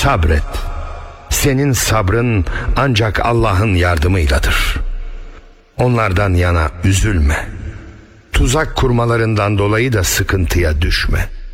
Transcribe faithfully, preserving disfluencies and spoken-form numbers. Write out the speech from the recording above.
Sabret. Senin sabrın ancak Allah'ın yardımıyladır. Onlardan yana üzülme. Tuzak kurmalarından dolayı da sıkıntıya düşme.